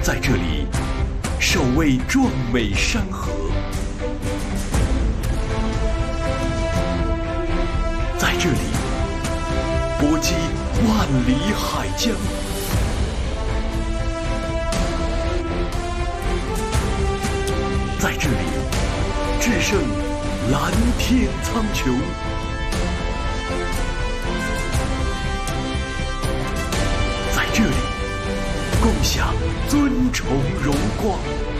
在这里守卫壮美山河，在这里搏击万里海疆，在这里制胜蓝天苍穹，在这里共享尊崇荣光。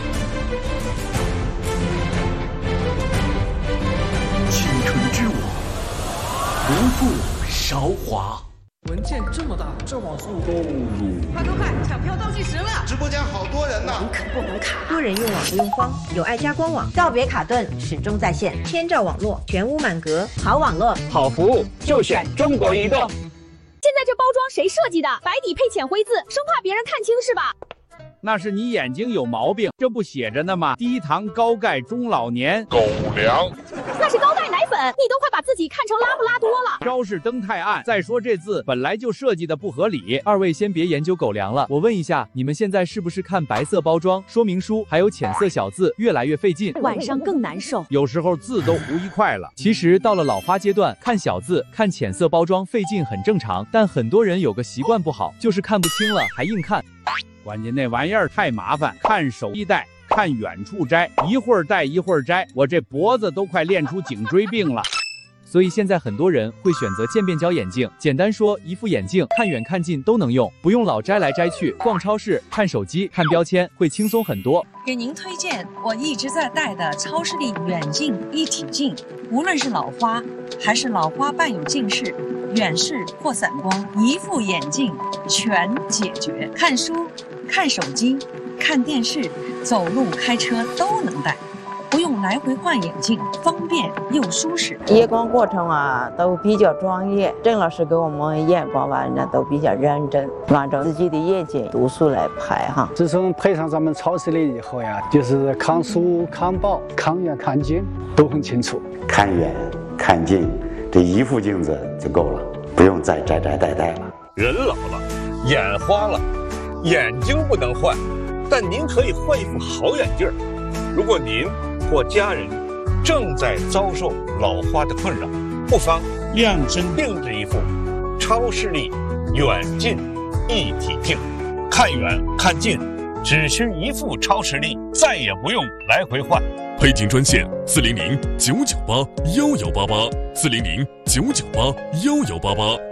青春之网，不负韶华。 文件这么大，这网速够鲁。 快，抢票倒计时了！ 直播间好多人呢， 不能卡。 多人用网不用慌，有爱家官网，告别卡顿，始终在线，千兆网络，全屋满格，好网络， 好服务，就选中国移动。 现在这包装谁设计的？白底配浅灰字，生怕别人看清是吧？ 那是你眼睛有毛病，这不写着呢吗？低糖高钙中老年狗粮， 那是高钙奶粉，你都快把自己看成拉布拉多了。 招式灯太暗，再说这字本来就设计的不合理。二位先别研究狗粮了，我问一下，你们现在是不是看白色包装、说明书还有浅色小字越来越费劲？ 晚上更难受， 有时候字都糊一块了。其实到了老花阶段，看小字、看浅色包装费劲很正常，但很多人有个习惯不好，就是看不清了还硬看。关键那玩意儿太麻烦，看手一戴，看远处摘，一会儿戴一会儿摘，我这脖子都快练出颈椎病了。所以现在很多人会选择渐变焦眼镜，简单说，一副眼镜看远看近都能用，不用老摘来摘去，逛超市、看手机、看标签会轻松很多。 给您推荐我一直在戴的超视力远近一体镜，无论是老花还是老花伴有近视、远视或散光，一副眼镜全解决。看书、看手机、看电视、走路、开车都能戴。不用来回换眼镜，方便又舒适。 验光过程都比较专业，郑老师给我们验光完呢都比较认真，按照自己的眼睛度数来排哈。 自从配上咱们超视力以后呀，就是看书、看报、看远看近都很清楚。 看远看近，这一副镜子就够了，不用再摘了。 人老了，眼花了，眼睛不能换，但您可以换一副好眼镜。如果您或家人正在遭受老花的困扰，不妨量身定制一副超视力远近一体镜，看远看近只需一副超视力，再也不用来回换。 配镜专线400-998-1188，400-998-1188。